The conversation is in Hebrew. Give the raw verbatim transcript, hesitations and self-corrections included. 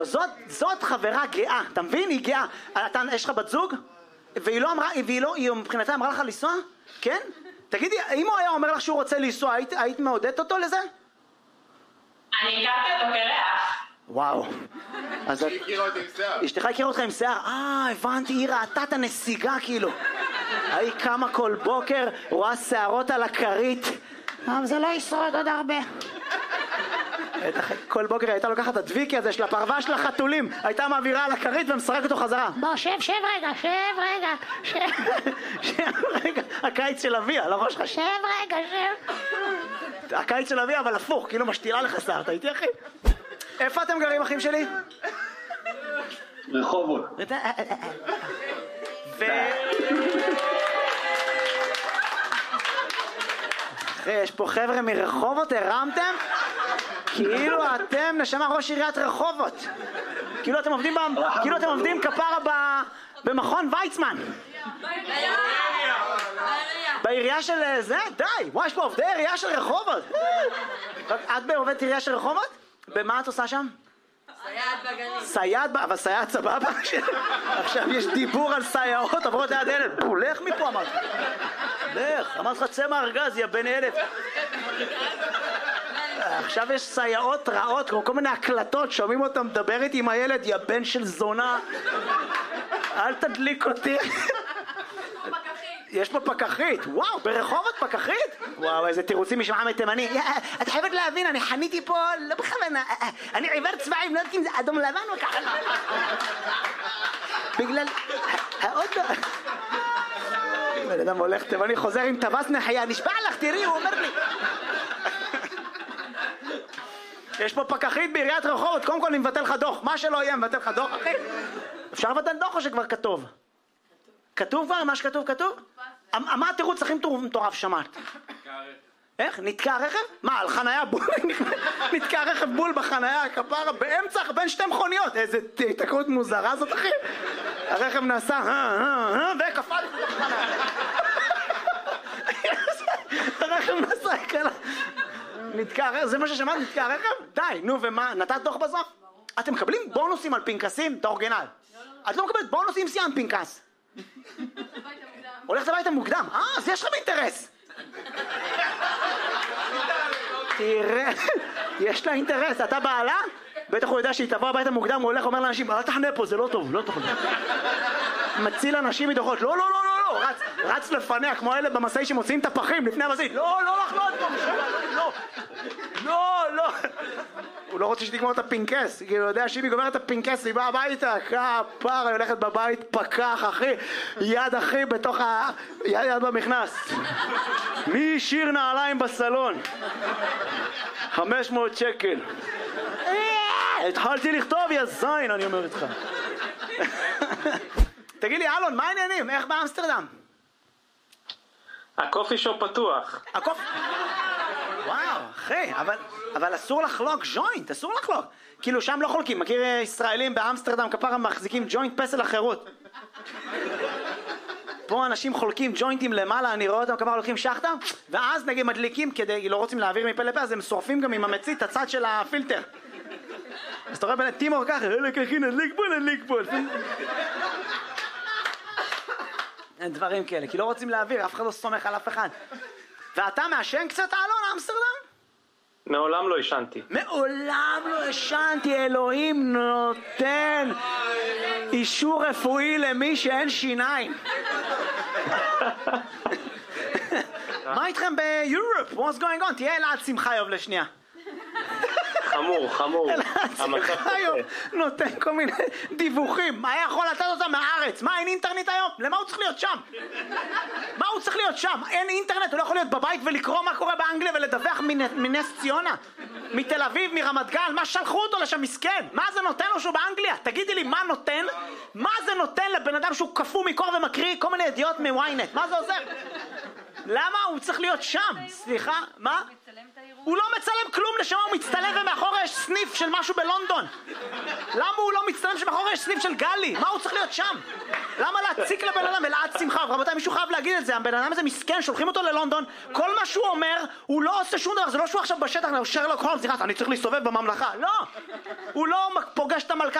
זאת, זאת חברה גאה, אתה מבין? היא גאה. אתה, יש לך בת זוג? והיא לא אמרה, והיא לא, היא מבחינתה אמרה לך לנסוע? כן? תגידי, אם הוא היה אומר לך שהוא רוצה לנסוע, היית, היית מעודדת אותו לזה? אני הכרתי אותו כריח. וואו. אז היא הכירה אותי עם שיער. אשתך הכירה אותך עם שיער? אה, הבנתי, היא ראתה את הנסיגה כאילו. היא קמה כל בוקר, רואה שערות על הכרית. אבל זה לא ישרוד עוד הרבה. כל בוקר הייתה לוקחת את הדביקי הזה של הפרווה של החתולים, הייתה מעבירה על הכרית ומשחק אותו חזרה. בוא, שב, שב רגע, שב רגע, שב. שב רגע, הקיץ של אביה, על הראש שלך. שב רגע, שב. הקיץ של אביה, אבל הפוך, כאילו משתילה לך שיער, אתה איתי אחי? איפה אתם גרים אחים שלי? רחובות. ו... יש פה חבר'ה מרחובות, הרמתם? כאילו אתם נשמה ראש עיריית רחובות. כאילו אתם עובדים, כאילו אתם עובדים כפרה במכון ויצמן. בעירייה של זה? די, וואי, יש פה עובדי עירייה של רחובות. את בעובדת עירייה של רחובות? במה את עושה שם? סייעת בגנים. סייעת, אבל סייעת סבבה? עכשיו יש דיבור על סייעות, עברות ליד ילד. לך מפה אמרת. לך, אמרת לך צא מהארגז, יא בן אלף. עכשיו יש סייעות רעות, כמו כל מיני הקלטות, שומעים אותם מדברת עם הילד, יא בן של זונה. אל תדליק אותי. יש פה פקחית, וואו, ברחובות פקחית? וואו, איזה תירוצים משמעה מתימני. את חייבת להבין, אני חניתי פה לא בכוונה. אני עיוור צבעים, לא יודעת אם זה אדום לבן או ככה. בגלל... האוטו... בן אדם הולך תימני, חוזר עם טווס נחייה, נשבע לך, תראי, הוא אומר לי. יש פה פקחית בעיריית רחובות, קודם כל אני מבטל לך דוח. מה שלא יהיה, מבטל לך דוח, אחי. אפשר לבטל דוח או שכבר כתוב? כתוב כבר? מה שכתוב כתוב? מה התירוץ הכי מטורף שמעת? איך? נתקע רכב? מה, על חנייה בול? נתקע רכב בול בחנייה, כפרה, באמצע, בין שתי מכוניות. איזה תקרות מוזרה זאת, אחי. הרכב נסע, וקפל בחנייה. הרכב נסע, כאלה. נתקע רכב, זה מה ששמעת? נתקע רכב? די, נו, ומה? נתת דוח בסוף? אתם מקבלים בונוסים על פנקסים? את האורגינל. את לא מקבלת בונוסים סיימת פנקס. הולכת הביתה מוקדם. אה, אז יש לכם אינטרס. תראה, יש לה אינטרס. אתה בעלה? בטח הוא יודע שהיא תבוא הביתה מוקדם, הוא הולך ואומר לאנשים, אל תחנה פה, זה לא טוב, לא טוב. מציל אנשים מדוחות, לא, לא, לא, לא, לא, רץ, רץ לפניה, כמו אלה במסעי שמוציאים את הפחים לפני המסעית, לא, לא לחנות פה, לא, לא, לא. הוא לא רוצה שתגמור את הפינקס, כי הוא יודע שאם היא גומרת את הפינקס, היא באה הביתה, כפרה, היא הולכת בבית, פקח, אחי, יד אחי בתוך ה... יד יד במכנס. מי שיר נעליים בסלון? חמש מאות שקל. התחלתי לכתוב, יא זין, אני אומר איתך. תגיד לי, אלון, מה העניינים? איך באמסטרדם? הקופי שופ פתוח. הקופי... וואו, אחי, אבל, אבל אסור לחלוק ג'וינט, אסור לחלוק. כאילו שם לא חולקים, מכיר ישראלים באמסטרדם כפרה מחזיקים ג'וינט פסל החירות. פה אנשים חולקים ג'וינטים למעלה, אני רואה אותם כפרה הולכים שחטה, ואז נגיד מדליקים כדי, לא רוצים להעביר מפה לפה, אז הם שורפים גם עם המצית את הצד של הפילטר. אז אתה רואה בין טימור ככה, אלה ככי נדליק פה, נדליק פה. אין דברים כאלה, כי לא רוצים להעביר, אף אחד לא סומך על אף אחד. ואתה מעשן קצת, אלון, אמסטרדם? מעולם לא ישנתי. מעולם לא ישנתי, אלוהים נותן אישור רפואי למי שאין שיניים. מה איתכם ביורופ? What's going on? תהיה אלעד שמחיוב לשנייה. חמור, חמור. אלעד שמחיוב נותן כל מיני דיווחים. מה יכול לתת אותם מהארץ? מה, אין אינטרנט היום? למה הוא צריך להיות שם? מה הוא צריך להיות שם? אין אינטרנט, הוא לא יכול להיות בבית ולקרוא מה קורה באנגליה ולדווח מנס ציונה, מתל אביב, מרמת גן. מה שלחו אותו לשם מסכן? מה זה נותן לו שהוא באנגליה? תגידי לי, מה נותן? מה זה נותן לבן אדם שהוא כפו מקור ומקריא כל מיני ידיעות מוויינט? מה זה עוזר? למה הוא צריך להיות שם? סליחה, מה? מצלם את האירוע. הוא לא מצלם כלום, לשם הוא מצטלם ומאחורי יש סניף של משהו בלונדון. למה הוא לא מצטלם שמאחורי יש סניף של גלי? מה הוא צריך להיות שם? למה להציק לבן אדם? אלעד שמחה, רבותיי, מישהו חייב להגיד את זה. הבן אדם הזה מסכן, שולחים אותו ללונדון, כל מה שהוא אומר, הוא לא עושה שום דבר. זה לא שהוא עכשיו בשטח, הוא שרלוק הולמס, אני צריך להסתובב בממלכה. לא! הוא לא פוגש את המלכה